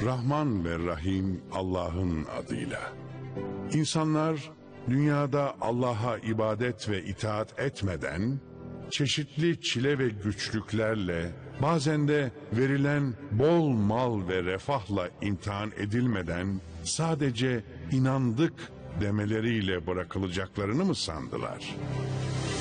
Rahman ve Rahim Allah'ın adıyla. İnsanlar dünyada Allah'a ibadet ve itaat etmeden, çeşitli çile ve güçlüklerle, bazen de verilen bol mal ve refahla imtihan edilmeden sadece inandık demeleriyle bırakılacaklarını mı sandılar?